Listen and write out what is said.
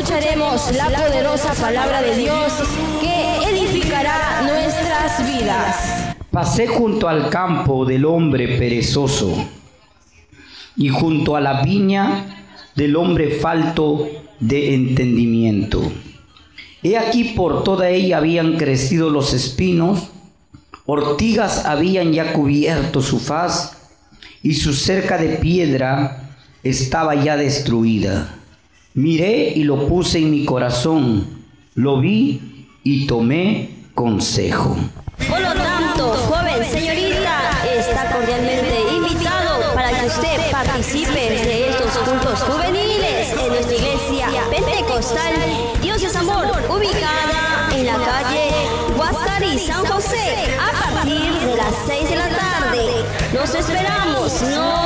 escucharemos la poderosa palabra de Dios que edificará nuestras vidas. Pasé junto al campo del hombre perezoso y junto a la viña del hombre falto de entendimiento. He aquí por toda ella habían crecido los espinos, ortigas habían ya cubierto su faz, y su cerca de piedra estaba ya destruida. Miré y lo puse en mi corazón, lo vi y tomé consejo. Por lo tanto, joven señorita, está cordialmente invitado para que usted participe de estos cultos juveniles en nuestra iglesia pentecostal Dios es Amor, ubicada en la calle Huáscari, San José, a partir de las 6 de la tarde. Los esperamos, no